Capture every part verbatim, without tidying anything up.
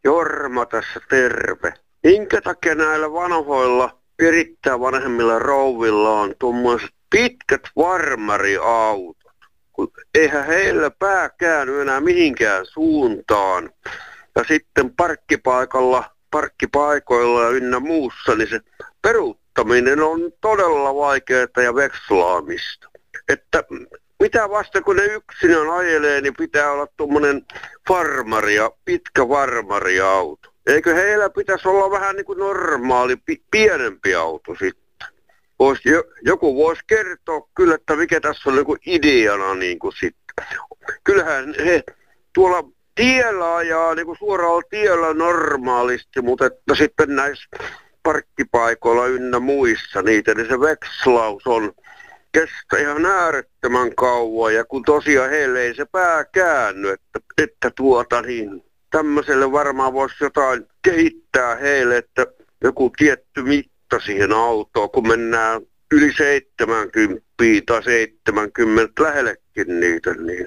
Jorma tässä terve. Minkä takia näillä vanhoilla, erittäin vanhemmilla rouvilla on tuommoiset pitkät farmariautot? Kun eihän heillä pää käänny enää mihinkään suuntaan. Ja sitten parkkipaikalla, parkkipaikoilla ja ynnä muussa, niin se peruuttaminen on todella vaikeaa ja vekslaamista. Että mitä vasta kun ne yksinään ajelee, niin pitää olla tuommoinen farmari ja pitkä farmariauto. Eikö heillä pitäisi olla vähän niin kuin normaali, pi- pienempi auto sitten? Vois, jo, joku voisi kertoa kyllä, että mikä tässä on niin kuin ideana niin kuin sitten. Kyllähän he tuolla tiellä ajaa niin kuin suoraan tiellä normaalisti, mutta että sitten näissä parkkipaikoilla ynnä muissa niitä, niin se vekslaus on kestä ihan äärettömän kauan, ja kun tosiaan heille ei se pää käänny, että, että tuota niin, tämmöiselle varmaan voisi jotain kehittää heille, että joku tietty mitta siihen autoon, kun mennään yli seitsemänkymmentä tai seitsemänkymmentä lähellekin niitä, niin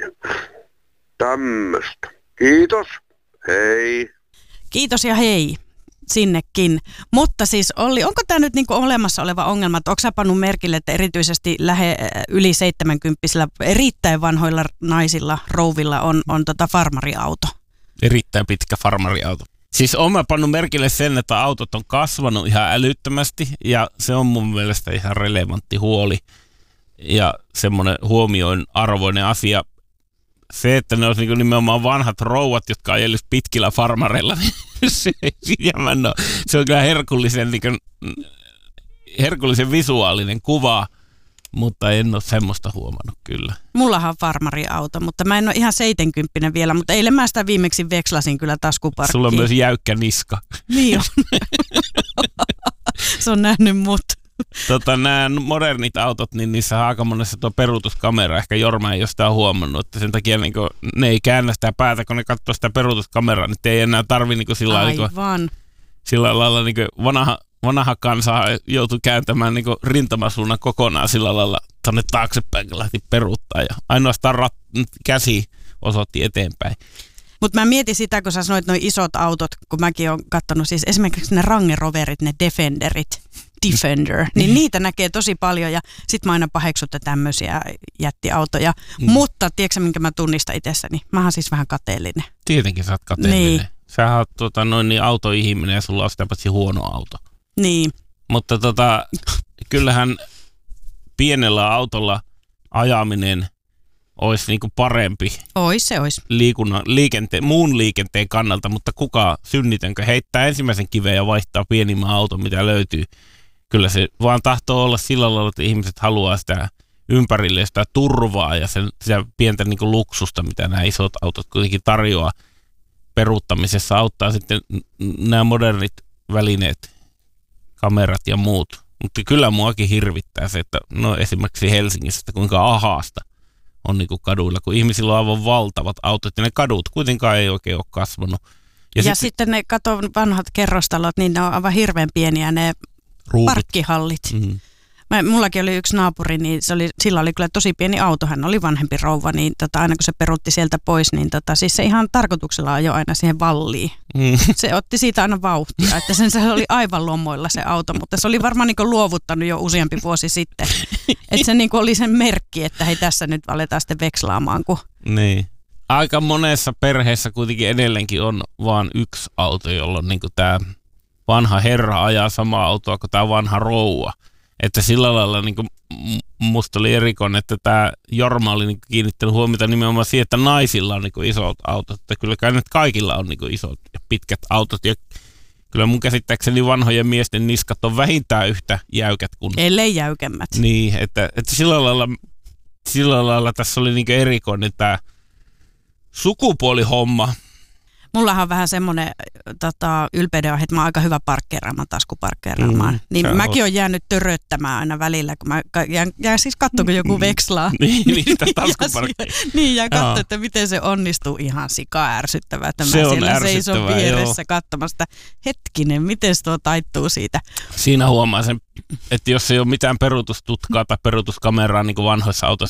tämmöistä. Kiitos, hei. Kiitos ja hei sinnekin. Mutta siis Olli, onko tämä nyt niinku olemassa oleva ongelma, että onko sä pannut merkille, että erityisesti lähe yli seitsemänkymppisillä erittäin vanhoilla naisilla, rouvilla on, on tota farmariauto? Erittäin pitkä farmariauto. Siis olen mä pannut merkille sen, että autot on kasvanut ihan älyttömästi ja se on mun mielestä ihan relevantti huoli ja semmoinen huomioin arvoinen asia. Se, että ne olisi niin nimenomaan vanhat rouvat, jotka ajelisivat pitkillä farmareilla, niin se, no, se on kyllä herkullisen, niin kuin, herkullisen visuaalinen kuva, mutta en ole semmoista huomannut kyllä. Mullahan on farmariauto, mutta mä en ole ihan seitsemänkymppinen vielä, mutta eilen mä sitä viimeksi vekslasin kyllä taskuparkkiin. Sulla on myös jäykkä niska. Niin on. Se on nähnyt mut. Tota, nämä modernit autot, niin niissä on aika monessa tuo peruutuskamera. Ehkä Jorma ei ole sitä huomannut, että sen takia niin kuin, ne ei käännä sitä päätä, kun ne katsoo sitä peruutuskameraa, niin ei enää tarvitse niin sillä, Aivan. Niin sillä lailla niin vanha, vanha kansa joutui kääntämään niin rintamasuunnan kokonaan sillä lailla tuonne taaksepäin, kun lähti peruuttaa ja ainoastaan rat, käsi osoitti eteenpäin. Mutta mä mietin sitä, kun sä sanoit noin isot autot, kun mäkin oon katsonut siis esimerkiksi ne Range Roverit, ne Defenderit, Defender, niin niitä näkee tosi paljon ja sit mä aina paheksutta tämmöisiä jättiautoja. Mm. Mutta tiedätkö minkä mä tunnistan itsessäni? Mä oon siis vähän kateellinen. Tietenkin sä oot kateellinen. Niin. Sä oot tota, noin niin autoihminen ja sulla on sitä paitsi huono auto. Niin. Mutta tota, kyllähän pienellä autolla ajaminen olisi niinku parempi. Ois se ois. Liikunnan, liikenteen, muun liikenteen kannalta, mutta kuka synnitänkö heittää ensimmäisen kiveen ja vaihtaa pienimmän auton, mitä löytyy. Kyllä se vaan tahtoo olla sillä lailla, että ihmiset haluaa sitä ympärille sitä turvaa ja sen, sitä pientä niinku luksusta, mitä nämä isot autot kuitenkin tarjoaa peruuttamisessa. Auttaa sitten nämä modernit välineet, kamerat ja muut. Mutta kyllä muakin hirvittää se, että no esimerkiksi Helsingissä, että kuinka ahaasta on niinku kaduilla, kun ihmisillä on aivan valtavat autot ja ne kadut kuitenkaan ei oikein ole kasvanut. Ja, ja sit, sitten ne kato vanhat kerrostalot, niin ne on aivan hirveän pieniä ne ruudut. Parkkihallit. Mm-hmm. Mä, mullakin oli yksi naapuri, niin se oli, sillä oli kyllä tosi pieni auto, hän oli vanhempi rouva, niin tota, aina kun se peruutti sieltä pois, niin tota, siis se ihan tarkoituksella ajoi aina siihen valliin. Mm. Se otti siitä aina vauhtia, että sen se oli aivan lomoilla se auto, mutta se oli varmaan niin kuin luovuttanut jo useampi vuosi sitten. Että se niin kuin oli sen merkki, että hei tässä nyt aletaan sitten vekslaamaan. Kun... Niin. Aika monessa perheessä kuitenkin edelleenkin on vaan yksi auto, jolloin niin kuin tämä vanha herra ajaa samaa autoa kuin tämä vanha rouva. Että sillä lailla niin kuin musta oli erikoinen, että tämä Jorma oli niin kiinnittänyt huomiota nimenomaan siihen, että naisilla on niin kuin isot autot. Että kyllä kai nyt kaikilla on niin kuin isot ja pitkät autot. Ja kyllä mun käsittääkseni vanhojen miesten niskat on vähintään yhtä jäykät kuin... Ellei jäykemmät. Niin, että, että sillä, lailla, sillä lailla tässä oli niin kuin erikoinen tämä sukupuolihomma. Mullahan on vähän semmoinen tota, ylpeydenaihe, että mä oon aika hyvä parkkeeraamaan, taskuparkkeeraamaan. Mm, niin mäkin oon jäänyt töröttämään aina välillä, kun mä jään, jään siis katsoa, kun joku vekslaa. niin, niistä taskuparkkeja. Niin, ja katsoa, että miten se onnistuu. Ihan sika ärsyttävää, että mä se siellä seison vieressä katsomassa. Hetkinen, miten se tuo taittuu siitä? Siinä huomaa sen, että jos ei ole mitään peruutustutkaa tai peruutuskameraa niin kuin vanhoissa autoissa,